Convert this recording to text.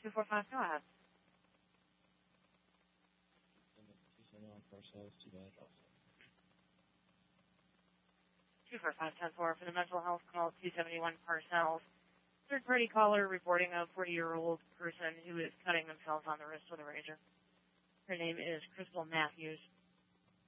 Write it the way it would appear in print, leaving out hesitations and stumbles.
245, go ahead. 245-10-4 for the mental health call, 271 Parcells. Third-party caller reporting a 40-year-old person who is cutting themselves on the wrist with a razor. Her name is Crystal Matthews.